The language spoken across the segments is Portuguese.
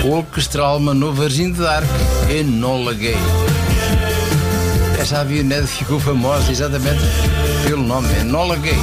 orquestral Manu Virgin de Arc, Enola Gay. Essa avioneta ficou famosa exatamente pelo nome, Enola Gay.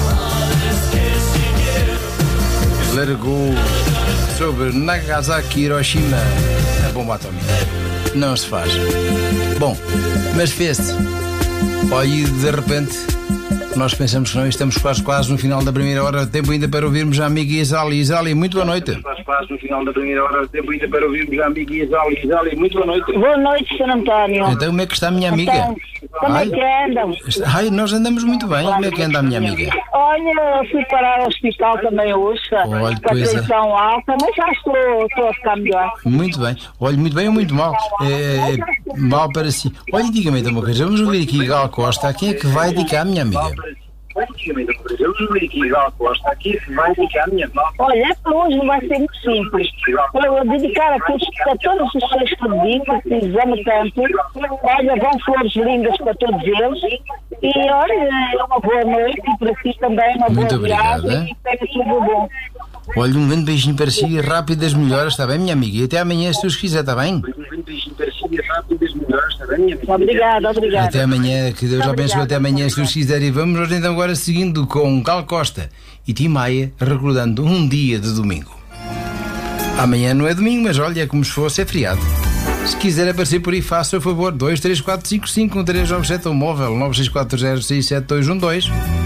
Largou sobre Nagasaki e Hiroshima a bomba atómica. Não se faz. Bom, mas fez-se. Olha, e de repente nós pensamos que não, estamos quase no final da primeira hora. Tempo ainda para ouvirmos a amiga Isalie. Isalie, muito boa noite. Quase no final da primeira hora. Tempo ainda para ouvirmos a amiga Isalie. Isalie, muito boa noite. Boa noite, Sr. António. Então, como é que está a minha amiga? Então, como é que andam? Ai, nós andamos muito bem. Como é que anda a minha amiga? Olha, eu fui parar ao hospital também hoje, Olha, com a pressão alta, mas já estou a ficar melhor. Muito bem. Olha, muito bem ou muito mal? Mal para si. Olha, diga-me então uma coisa. Vamos ouvir aqui Gal Costa. A quem é que vai dedicar a minha amiga? Olha, para hoje não vai ser muito simples. Eu vou dedicar a todas as pessoas que me dizem, que lhes amo tanto. Olha, vão flores lindas para todos eles. E olha, uma boa noite e para si também uma Muito boa viagem. obrigado, E espero tudo bom. Olha, um grande beijinho para si e rápidas melhoras, está bem, minha amiga? E até amanhã, se Deus quiser, está bem? Obrigada. Até amanhã, que Deus abençoe, até amanhã, se Deus quiser. E vamos hoje então agora seguindo com Gal Costa e Tim Maia, recordando um dia de domingo. Amanhã não é domingo, mas olha, é como se fosse, é feriado. Se quiser aparecer por aí, faça o favor, 234551397 ou móvel 964067212.